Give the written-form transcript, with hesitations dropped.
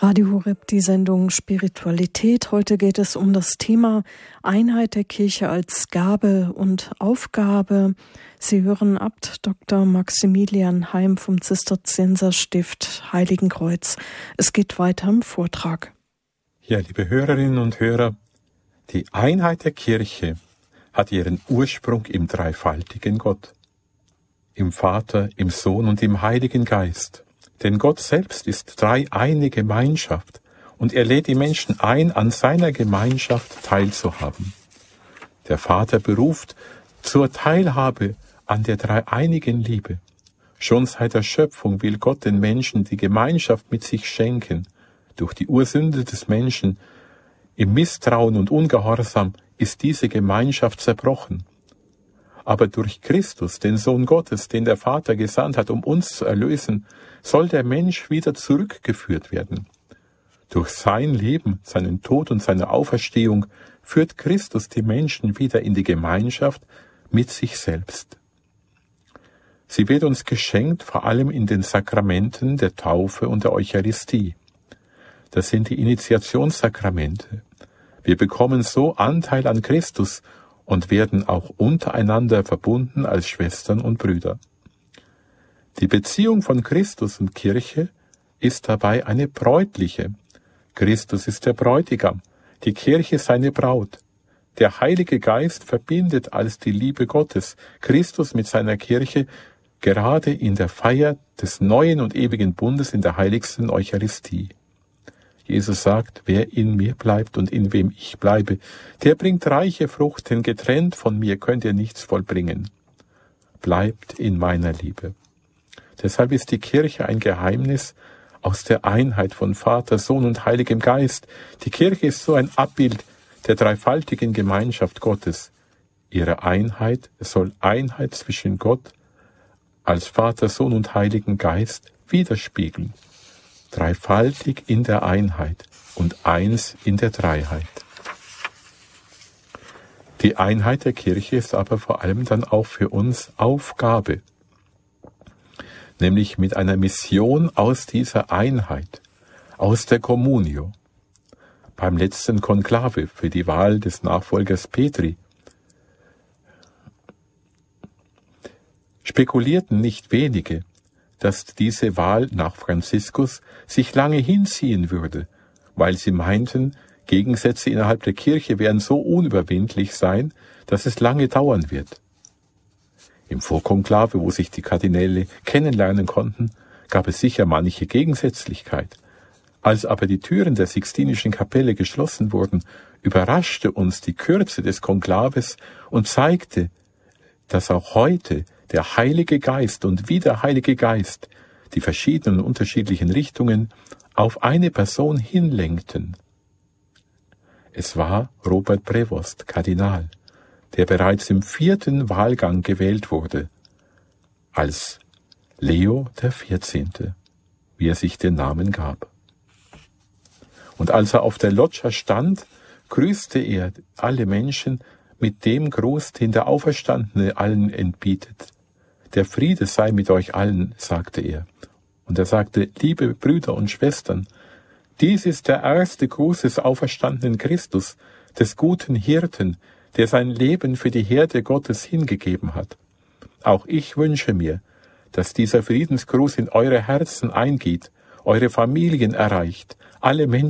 Radio Horeb, die Sendung Spiritualität. Heute geht es um das Thema Einheit der Kirche als Gabe und Aufgabe. Sie hören Abt Dr. Maximilian Heim vom Zisterzienserstift Heiligenkreuz. Es geht weiter im Vortrag. Ja, liebe Hörerinnen und Hörer, die Einheit der Kirche hat ihren Ursprung im dreifaltigen Gott, im Vater, im Sohn und im Heiligen Geist. Denn Gott selbst ist dreieinige Gemeinschaft und er lädt die Menschen ein, an seiner Gemeinschaft teilzuhaben. Der Vater beruft zur Teilhabe an der dreieinigen Liebe. Schon seit der Schöpfung will Gott den Menschen die Gemeinschaft mit sich schenken. Durch die Ursünde des Menschen im Misstrauen und Ungehorsam ist diese Gemeinschaft zerbrochen. Aber durch Christus, den Sohn Gottes, den der Vater gesandt hat, um uns zu erlösen, soll der Mensch wieder zurückgeführt werden. Durch sein Leben, seinen Tod und seine Auferstehung führt Christus die Menschen wieder in die Gemeinschaft mit sich selbst. Sie wird uns geschenkt, vor allem in den Sakramenten der Taufe und der Eucharistie. Das sind die Initiationssakramente. Wir bekommen so Anteil an Christus und werden auch untereinander verbunden als Schwestern und Brüder. Die Beziehung von Christus und Kirche ist dabei eine bräutliche. Christus ist der Bräutigam, die Kirche seine Braut. Der Heilige Geist verbindet als die Liebe Gottes Christus mit seiner Kirche gerade in der Feier des neuen und ewigen Bundes in der heiligsten Eucharistie. Jesus sagt, wer in mir bleibt und in wem ich bleibe, der bringt reiche Frucht, denn getrennt von mir könnt ihr nichts vollbringen. Bleibt in meiner Liebe. Deshalb ist die Kirche ein Geheimnis aus der Einheit von Vater, Sohn und Heiligem Geist. Die Kirche ist so ein Abbild der dreifaltigen Gemeinschaft Gottes. Ihre Einheit soll Einheit zwischen Gott als Vater, Sohn und Heiligen Geist widerspiegeln. Dreifaltig in der Einheit und eins in der Dreiheit. Die Einheit der Kirche ist aber vor allem dann auch für uns Aufgabe, nämlich mit einer Mission aus dieser Einheit, aus der Communio. Beim letzten Konklave für die Wahl des Nachfolgers Petri spekulierten nicht wenige, dass diese Wahl nach Franziskus sich lange hinziehen würde, weil sie meinten, Gegensätze innerhalb der Kirche werden so unüberwindlich sein, dass es lange dauern wird. Im Vorkonklave, wo sich die Kardinäle kennenlernen konnten, gab es sicher manche Gegensätzlichkeit. Als aber die Türen der Sixtinischen Kapelle geschlossen wurden, überraschte uns die Kürze des Konklaves und zeigte, dass auch heute der Heilige Geist und wie der Heilige Geist die verschiedenen und unterschiedlichen Richtungen auf eine Person hinlenkten. Es war Robert Prevost, Kardinal, der bereits im 4. Wahlgang gewählt wurde, als Leo der 14., wie er sich den Namen gab. Und als er auf der Loggia stand, grüßte er alle Menschen mit dem Gruß, den der Auferstandene allen entbietet. Der Friede sei mit euch allen, sagte er. Und er sagte, liebe Brüder und Schwestern, dies ist der erste Gruß des auferstandenen Christus, des guten Hirten, der sein Leben für die Herde Gottes hingegeben hat. Auch ich wünsche mir, dass dieser Friedensgruß in eure Herzen eingeht, eure Familien erreicht, alle Menschen